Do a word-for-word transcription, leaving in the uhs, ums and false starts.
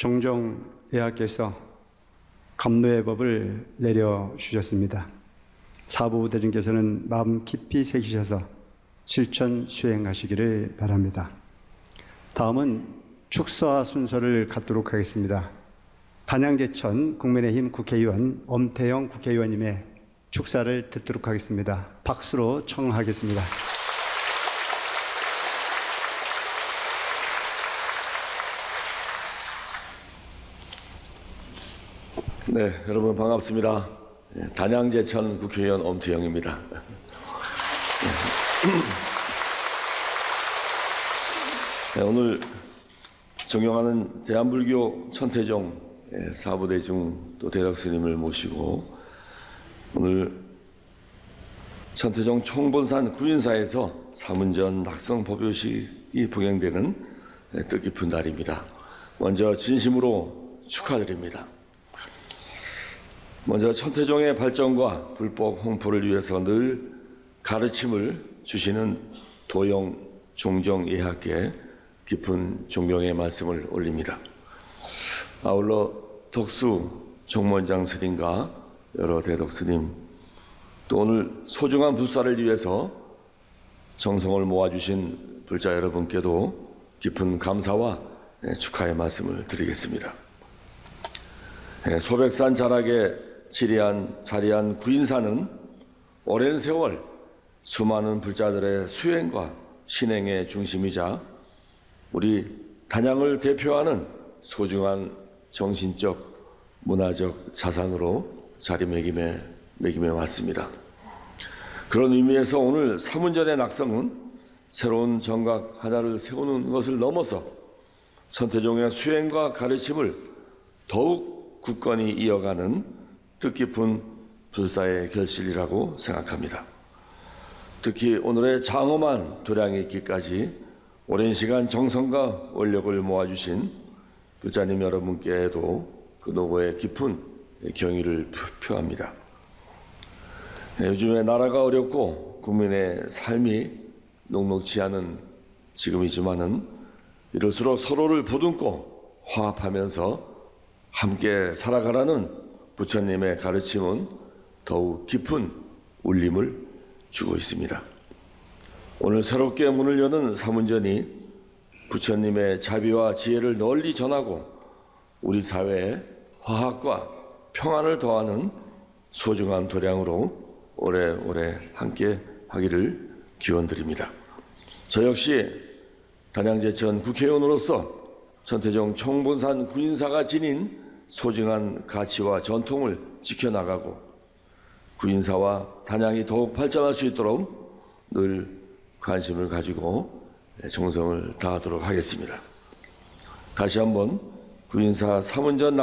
종종예하께서 감노의 법을 내려주셨습니다. 사부대중께서는 마음 깊이 새기셔서 실천 수행하시기를 바랍니다. 다음은 축사 순서를 갖도록 하겠습니다. 단양제천 국민의힘 국회의원 엄태영 국회의원님의 축사를 듣도록 하겠습니다. 박수로 청하겠습니다. 네, 여러분 반갑습니다. 단양제천 국회의원 엄태영입니다. 네, 오늘 존경하는 대한불교 천태종 사부대중 또 대덕스님을 모시고 오늘 천태종 총본산 구인사에서 사문전 낙성 법요식이 부경되는 뜻깊은 날입니다. 먼저 진심으로 축하드립니다. 먼저 천태종의 발전과 불법 홍포를 위해서 늘 가르침을 주시는 도영 종정예하께 깊은 존경의 말씀을 올립니다. 아울러 덕수 종문장 스님과 여러 대덕 스님, 또 오늘 소중한 불사를 위해서 정성을 모아주신 불자 여러분께도 깊은 감사와 축하의 말씀을 드리겠습니다. 소백산 자락에 지리한 자리한 구인사는 오랜 세월 수많은 불자들의 수행과 신행의 중심이자 우리 단양을 대표하는 소중한 정신적, 문화적 자산으로 자리매김해 매김해 왔습니다. 그런 의미에서 오늘 사문전의 낙성은 새로운 정각 하나를 세우는 것을 넘어서 천태종의 수행과 가르침을 더욱 굳건히 이어가는 뜻깊은 불사의 결실이라고 생각합니다. 특히 오늘의 장엄한 도량이 있기까지 오랜 시간 정성과 원력을 모아주신 불자님 여러분께도 그 노고에 깊은 경의를 표합니다. 요즘에 나라가 어렵고 국민의 삶이 녹록지 않은 지금이지만은 이럴수록 서로를 보듬고 화합하면서 함께 살아가라는 부처님의 가르침은 더욱 깊은 울림을 주고 있습니다. 오늘 새롭게 문을 여는 사문전이 부처님의 자비와 지혜를 널리 전하고 우리 사회에 화합과 평안을 더하는 소중한 도량으로 오래오래 함께 하기를 기원드립니다. 저 역시 단양제천 국회의원으로서 천태종 총본산 구인사가 지닌 소중한 가치와 전통을 지켜나가고 구인사와 단양이 더욱 발전할 수 있도록 늘 관심을 가지고 정성을 다하도록 하겠습니다. 다시 한번 구인사 사문전